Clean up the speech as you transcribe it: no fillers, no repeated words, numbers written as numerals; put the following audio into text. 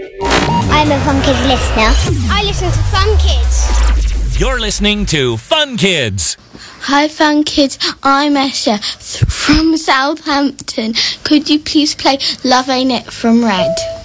I'm a Fun Kids listener. I listen to Fun Kids. You're listening to Fun Kids. Hi Fun Kids, I'm Esha from Southampton. Could you please play Love Ain't It from Red?